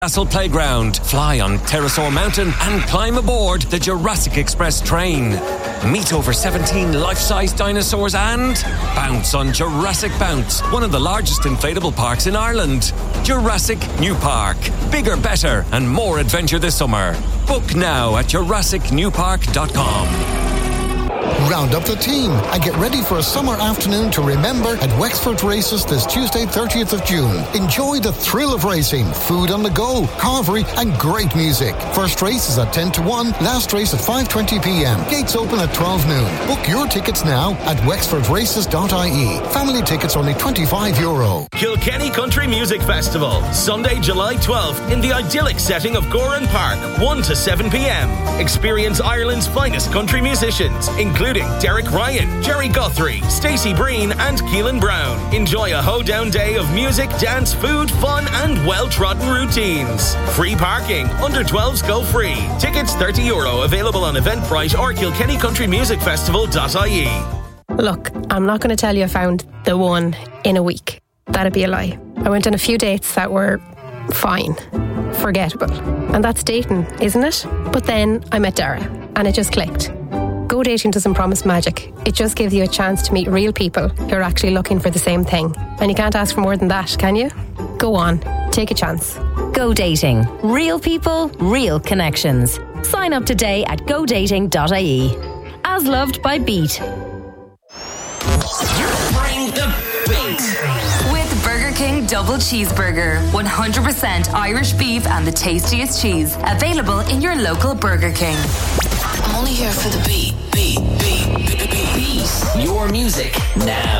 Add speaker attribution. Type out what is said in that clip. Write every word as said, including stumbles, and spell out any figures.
Speaker 1: Castle Playground, fly on Pterosaur Mountain and climb aboard the Jurassic Express train. Meet over seventeen life-size dinosaurs and bounce on Jurassic Bounce, one of the largest inflatable parks in Ireland. Jurassic New Park. Bigger, better and more adventure this summer. Book now at jurassic new park dot com.
Speaker 2: Round up the team and get ready for a summer afternoon to remember at Wexford Races this Tuesday, thirtieth of June. Enjoy the thrill of racing, food on the go, carvery and great music. First race is at ten to one, last race at five twenty p.m. Gates open at twelve noon. Book your tickets now at wexford races dot I E. Family tickets only twenty-five euro.
Speaker 3: Kilkenny Country Music Festival, Sunday, July twelfth, in the idyllic setting of Goran Park, one to seven p.m. Experience Ireland's finest country musicians, including Derek Ryan, Jerry Guthrie, Stacey Breen and Keelan Brown. Enjoy a hoedown day of music, dance, food, fun and well-trodden routines. Free parking, under twelves go free. Tickets thirty euro, available on Eventbrite or kilkenny country music festival dot I E.
Speaker 4: Look, I'm not going to tell you I found the one in a week. That'd be a lie. I went on a few dates that were fine, forgettable. And that's dating, isn't it? But then I met Dara and it just clicked. Go Dating doesn't promise magic. It just gives you a chance to meet real people who are actually looking for the same thing. And you can't ask for more than that, can you? Go on, take a chance.
Speaker 5: Go Dating. Real people, real connections. Sign up today at go dating dot I E. As loved by Beat.
Speaker 6: Bring the beat. With Burger King Double Cheeseburger. one hundred percent Irish beef and the tastiest cheese. Available in your local Burger King.
Speaker 7: I'm only here for the beat, beat, beat, beat, beat.
Speaker 6: Beat.
Speaker 8: Your music now.